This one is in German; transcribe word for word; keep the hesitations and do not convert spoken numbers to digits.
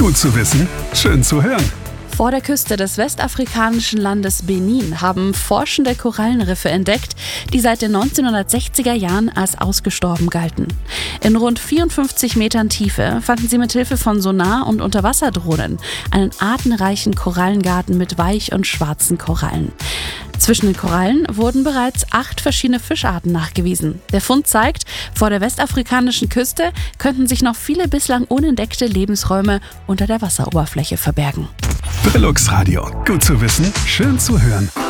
Gut zu wissen, schön zu hören. Vor der Küste des westafrikanischen Landes Benin haben Forschende Korallenriffe entdeckt, die seit den neunzehnhundertsechziger Jahren als ausgestorben galten. In rund vierundfünfzig Metern Tiefe fanden sie mit Hilfe von Sonar- und Unterwasserdrohnen einen artenreichen Korallengarten mit weich- und schwarzen Korallen. Zwischen den Korallen wurden bereits acht verschiedene Fischarten nachgewiesen. Der Fund zeigt, vor der westafrikanischen Küste könnten sich noch viele bislang unentdeckte Lebensräume unter der Wasseroberfläche verbergen. Brillux Radio. Gut zu wissen, schön zu hören.